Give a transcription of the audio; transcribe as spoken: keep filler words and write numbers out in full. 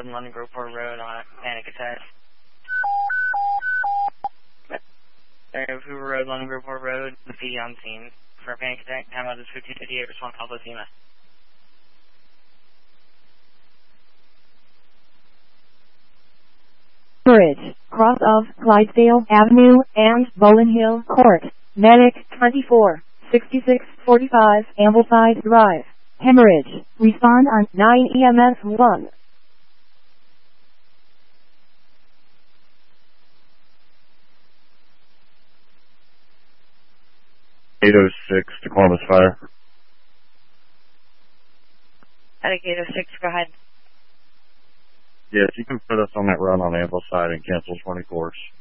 Road and London Groveport Road on a panic attack. Vancouver Road, London Groveport Road, the P D on scene for a panic attack. Time out is fifteen fifty-eight, response Alpha Zima. Bridge, cross of Clydesdale Avenue and Bowling Hill Court. Medic twenty-four, sixty-six forty-five, Ambleside Drive. Hemorrhage. Respond on nine E M S one. eight oh six to Columbus Fire. Medic eight oh six, go ahead. Yes, you can put us on that run on Ambleside and cancel twenty-fours.